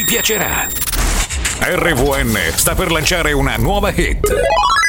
piacerà. RVN sta per lanciare una nuova hit.